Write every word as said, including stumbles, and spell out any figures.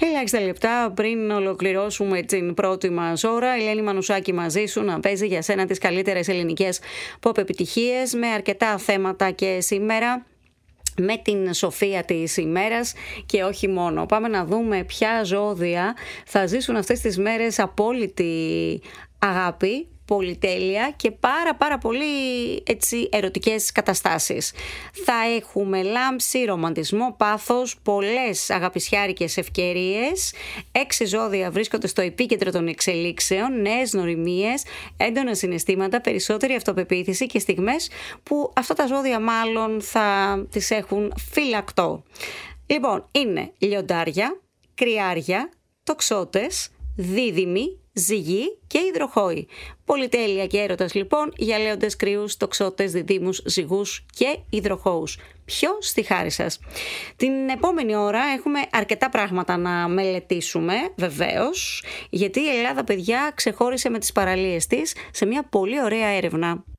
Ελάχιστα λεπτά πριν ολοκληρώσουμε την πρώτη μας ώρα, η Ελένη Μανουσάκη μαζί σου να παίζει για σένα τις καλύτερες ελληνικές pop επιτυχίες με αρκετά θέματα και σήμερα με την σοφία της ημέρας και όχι μόνο. Πάμε να δούμε ποια ζώδια θα ζήσουν αυτές τις μέρες απόλυτη αγάπη, πολυτέλεια και πάρα πάρα πολύ έτσι ερωτικές καταστάσεις. Θα έχουμε λάμψη, ρομαντισμό, πάθος, πολλές αγαπησιάρικες ευκαιρίες. Έξι ζώδια βρίσκονται στο επίκεντρο των εξελίξεων, νέες νοημίες, έντονα συναισθήματα, περισσότερη αυτοπεποίθηση και στιγμές που αυτά τα ζώδια μάλλον θα τις έχουν φυλακτό. Λοιπόν, είναι λιοντάρια, κρυάρια, τοξότες, δίδυμοι, ζυγοί και υδροχόοι. Πολυτέλεια και έρωτας λοιπόν για λέοντες, κρυούς, τοξότες, διδύμους, ζυγούς και υδροχόους. Ποιο στη χάρη σας. Την επόμενη ώρα έχουμε αρκετά πράγματα να μελετήσουμε, βεβαίως, γιατί η Ελλάδα, παιδιά, ξεχώρισε με τις παραλίες της σε μια πολύ ωραία έρευνα.